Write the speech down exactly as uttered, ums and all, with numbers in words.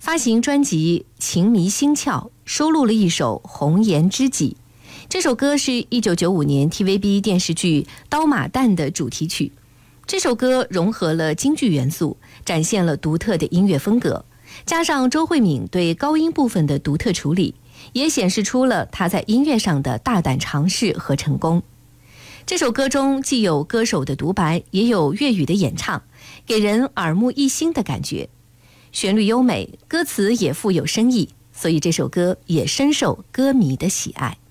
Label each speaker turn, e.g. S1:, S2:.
S1: 发行专辑《情迷心窍》，收录了一首《红颜知己》。这首歌是一九九五年 T V B 电视剧《刀马旦》的主题曲。这首歌融合了京剧元素，展现了独特的音乐风格，加上周慧敏对高音部分的独特处理，也显示出了她在音乐上的大胆尝试和成功。这首歌中既有歌手的独白，也有粤语的演唱，给人耳目一新的感觉。旋律优美，歌词也富有深意，所以这首歌也深受歌迷的喜爱。